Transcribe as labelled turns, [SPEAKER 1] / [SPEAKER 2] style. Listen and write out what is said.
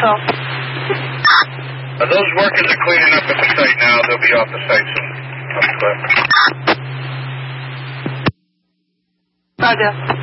[SPEAKER 1] Control.
[SPEAKER 2] Those workers are cleaning up at the site now. They'll be off the site soon.
[SPEAKER 1] Roger.